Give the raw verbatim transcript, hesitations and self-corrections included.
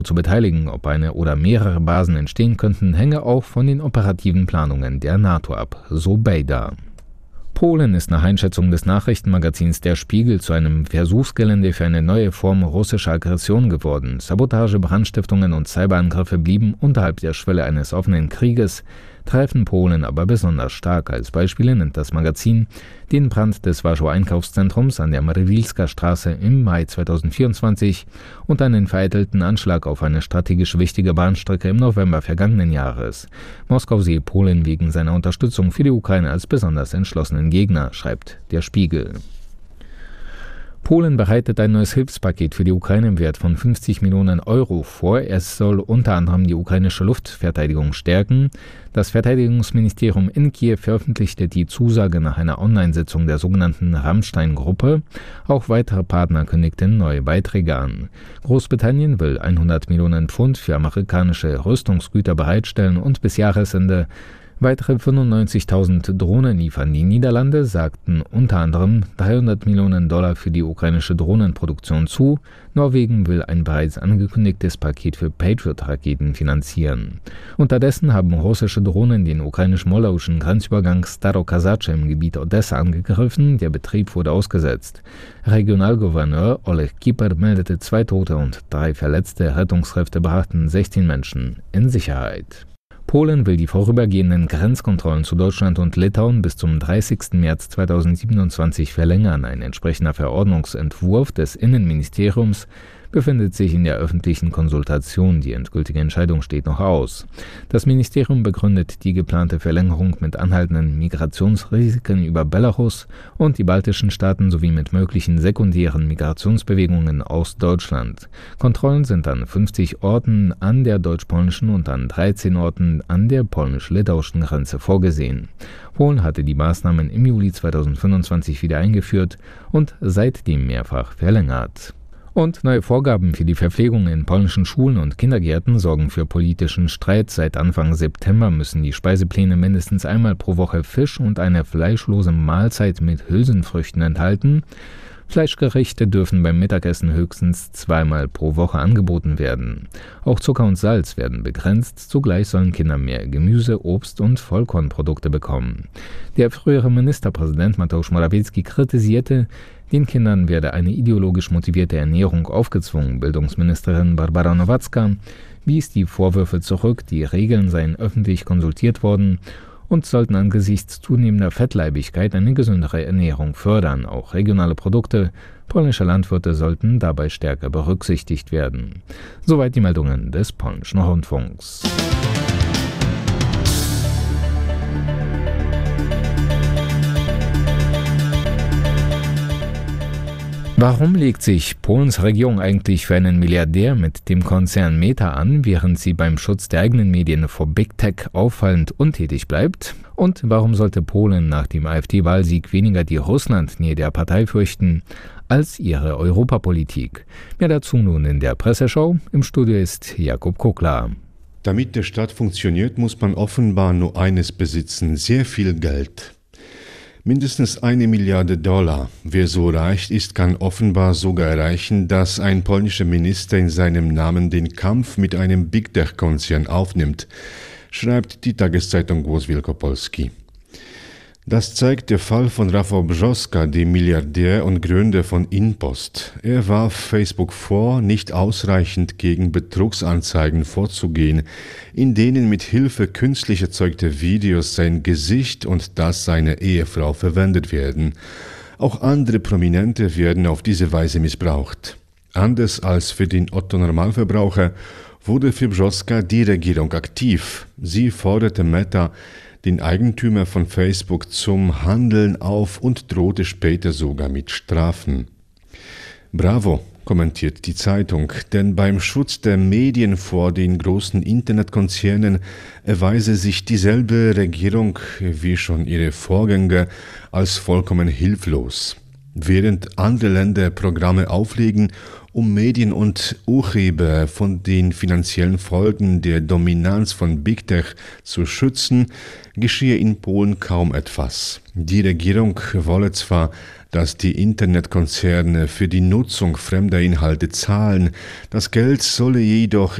zu beteiligen. Ob eine oder mehrere Basen entstehen könnten, hänge auch von den operativen Planungen der NATO ab, so Bejda. Polen ist nach Einschätzung des Nachrichtenmagazins Der Spiegel zu einem Versuchsgelände für eine neue Form russischer Aggression geworden. Sabotage, Brandstiftungen und Cyberangriffe blieben unterhalb der Schwelle eines offenen Krieges, treffen Polen aber besonders stark. Als Beispiele nennt das Magazin den Brand des Warschauer Einkaufszentrums an der Marywilska Straße im Mai zweitausendvierundzwanzig und einen vereitelten Anschlag auf eine strategisch wichtige Bahnstrecke im November vergangenen Jahres. Moskau sehe Polen wegen seiner Unterstützung für die Ukraine als besonders entschlossenen Gegner, schreibt Der Spiegel. Polen bereitet ein neues Hilfspaket für die Ukraine im Wert von fünfzig Millionen Euro vor. Es soll unter anderem die ukrainische Luftverteidigung stärken. Das Verteidigungsministerium in Kiew veröffentlichte die Zusage nach einer Online-Sitzung der sogenannten Rammstein-Gruppe. Auch weitere Partner kündigten neue Beiträge an. Großbritannien will hundert Millionen Pfund für amerikanische Rüstungsgüter bereitstellen und bis Jahresende weitere fünfundneunzigtausend Drohnen liefern. Die Niederlande sagten unter anderem dreihundert Millionen Dollar für die ukrainische Drohnenproduktion zu. Norwegen will ein bereits angekündigtes Paket für Patriot-Raketen finanzieren. Unterdessen haben russische Drohnen den ukrainisch-moldauischen Grenzübergang Starokasache im Gebiet Odessa angegriffen. Der Betrieb wurde ausgesetzt. Regionalgouverneur Oleg Kiper meldete zwei Tote und drei Verletzte. Rettungskräfte brachten sechzehn Menschen in Sicherheit. Polen will die vorübergehenden Grenzkontrollen zu Deutschland und Litauen bis zum dreißigsten März zweitausendsiebenundzwanzig verlängern. Ein entsprechender Verordnungsentwurf des Innenministeriums befindet sich in der öffentlichen Konsultation. Die endgültige Entscheidung steht noch aus. Das Ministerium begründet die geplante Verlängerung mit anhaltenden Migrationsrisiken über Belarus und die baltischen Staaten sowie mit möglichen sekundären Migrationsbewegungen aus Deutschland. Kontrollen sind an fünfzig Orten an der deutsch-polnischen und an dreizehn Orten an der polnisch-litauischen Grenze vorgesehen. Polen hatte die Maßnahmen im Juli zweitausendfünfundzwanzig wieder eingeführt und seitdem mehrfach verlängert. Und neue Vorgaben für die Verpflegung in polnischen Schulen und Kindergärten sorgen für politischen Streit. Seit Anfang September müssen die Speisepläne mindestens einmal pro Woche Fisch und eine fleischlose Mahlzeit mit Hülsenfrüchten enthalten. Fleischgerichte dürfen beim Mittagessen höchstens zweimal pro Woche angeboten werden. Auch Zucker und Salz werden begrenzt. Zugleich sollen Kinder mehr Gemüse, Obst und Vollkornprodukte bekommen. Der frühere Ministerpräsident Mateusz Morawiecki kritisierte, den Kindern werde eine ideologisch motivierte Ernährung aufgezwungen. Bildungsministerin Barbara Nowacka wies die Vorwürfe zurück, die Regeln seien öffentlich konsultiert worden und sollten angesichts zunehmender Fettleibigkeit eine gesündere Ernährung fördern. Auch regionale Produkte polnischer Landwirte sollten dabei stärker berücksichtigt werden. Soweit die Meldungen des polnischen Rundfunks. Warum legt sich Polens Regierung eigentlich für einen Milliardär mit dem Konzern Meta an, während sie beim Schutz der eigenen Medien vor Big Tech auffallend untätig bleibt? Und warum sollte Polen nach dem AfD-Wahlsieg weniger die Russlandnähe der Partei fürchten als ihre Europapolitik? Mehr dazu nun in der Presseschau. Im Studio ist Jakub Kukla. Damit der Staat funktioniert, muss man offenbar nur eines besitzen: sehr viel Geld. Mindestens eine Milliarde Dollar. Wer so reich ist, kann offenbar sogar erreichen, dass ein polnischer Minister in seinem Namen den Kampf mit einem Big Tech-Konzern aufnimmt, schreibt die Tageszeitung Głos Wielkopolski. Das zeigt der Fall von Rafał Brzoska, dem Milliardär und Gründer von InPost. Er warf Facebook vor, nicht ausreichend gegen Betrugsanzeigen vorzugehen, in denen mit Hilfe künstlich erzeugter Videos sein Gesicht und das seiner Ehefrau verwendet werden. Auch andere Prominente werden auf diese Weise missbraucht. Anders als für den Otto-Normalverbraucher wurde für Brzoska die Regierung aktiv. Sie forderte Meta, den Eigentümer von Facebook, zum Handeln auf und drohte später sogar mit Strafen. Bravo, kommentiert die Zeitung, denn beim Schutz der Medien vor den großen Internetkonzernen erweise sich dieselbe Regierung wie schon ihre Vorgänger als vollkommen hilflos. Während andere Länder Programme auflegen, um Medien und Urheber von den finanziellen Folgen der Dominanz von Big Tech zu schützen, geschehe in Polen kaum etwas. Die Regierung wolle zwar, dass die Internetkonzerne für die Nutzung fremder Inhalte zahlen, das Geld solle jedoch